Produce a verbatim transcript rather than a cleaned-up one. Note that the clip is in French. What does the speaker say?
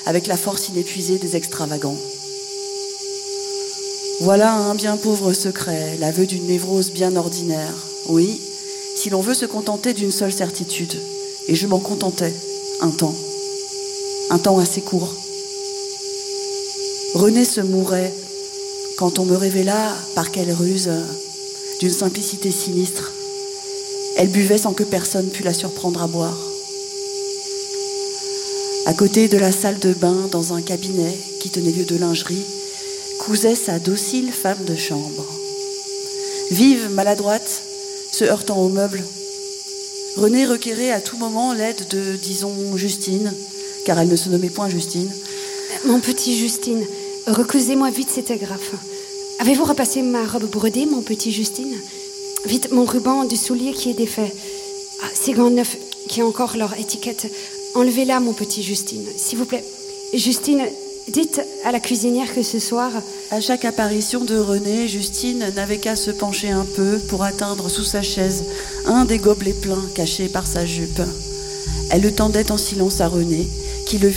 avec la force inépuisée des extravagants. Voilà un bien pauvre secret, l'aveu d'une névrose bien ordinaire. Oui, si l'on veut se contenter d'une seule certitude, et je m'en contentais, un temps, un temps assez court. Renée se mourait quand on me révéla, par quelle ruse, d'une simplicité sinistre, elle buvait sans que personne pût la surprendre à boire. À côté de la salle de bain, dans un cabinet qui tenait lieu de lingerie, cousait sa docile femme de chambre. Vive, maladroite, se heurtant aux meubles, Renée requérait à tout moment l'aide de, disons, Justine, car elle ne se nommait point Justine. Mon petit Justine, recousez-moi vite cet agrafe. Avez-vous repassé ma robe brodée, mon petit Justine? Vite, mon ruban du soulier qui est défait. Ah, ces gants neufs qui ont encore leur étiquette. Enlevez-la, mon petit Justine, s'il vous plaît. Justine, dites à la cuisinière que ce soir... À chaque apparition de Renée, Justine n'avait qu'à se pencher un peu pour atteindre sous sa chaise un des gobelets pleins cachés par sa jupe. Elle le tendait en silence à Renée, qui le